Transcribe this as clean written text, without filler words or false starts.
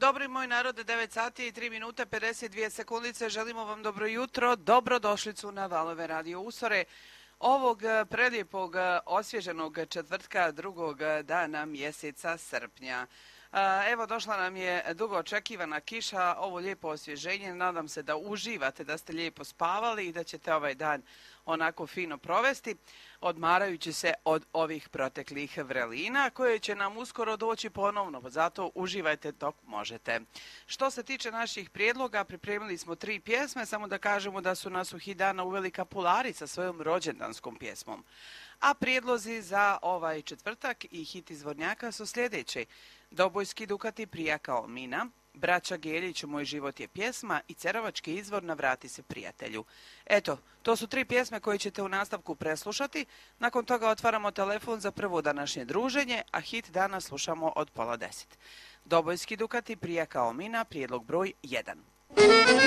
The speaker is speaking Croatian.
dobro i moj narode, 9 sati i 3 minute 52 sekundice. Želimo vam dobro jutro, dobrodošlicu na Valove radio Usore. Ovog prelijepog osvježenog četvrtka drugog dana mjeseca srpnja. Evo, došla nam je dugo očekivana kiša, ovo lijepo osvježenje. Nadam se da uživate, da ste lijepo spavali i da ćete ovaj dan onako fino provesti, odmarajući se od ovih proteklih vrelina koje će nam uskoro doći ponovno, zato uživajte dok možete. Što se tiče naših prijedloga, pripremili smo 3 pjesme, samo da kažemo da su nas u hit dana uveli Kapulari sa svojom rođendanskom pjesmom. A prijedlozi za ovaj četvrtak i hit izvornjaka su sljedeći: Dobojski Dukati prija kao mina, Braća Geljić Moj život je pjesma i Cerovački izvor Navrati se prijatelju. Eto, to su 3 pjesme koje ćete u nastavku preslušati. Nakon toga otvaramo telefon za prvo današnje druženje, a hit dana slušamo od 9:30. Dobojski Dukati prija kao mina, prijedlog broj 1.